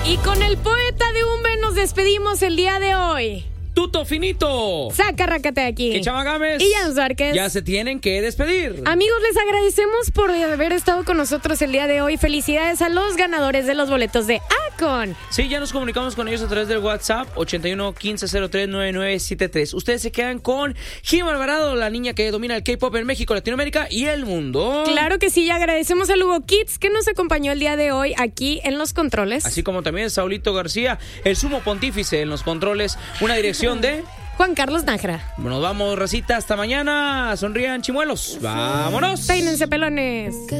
Y con el poeta de Umbe nos despedimos el día de hoy. Tuto Finito. Saca Rácate de aquí. Que Chama Gámez. Y Jan Suárez. Ya se tienen que despedir. Amigos, les agradecemos por haber estado con nosotros el día de hoy. Felicidades a los ganadores de los boletos de Akon. Sí, ya nos comunicamos con ellos a través del WhatsApp 81 15 03 9973. Ustedes se quedan con Jim Alvarado, la niña que domina el K-pop en México, Latinoamérica y el mundo. Claro que sí, y agradecemos a Lugo Kids que nos acompañó el día de hoy aquí en los controles. Así como también Saulito García, el sumo pontífice en los controles. Una dirección de Juan Carlos Nájera. Nos vamos, racita, hasta mañana. Sonrían, chimuelos. Vámonos. Peínense, pelones.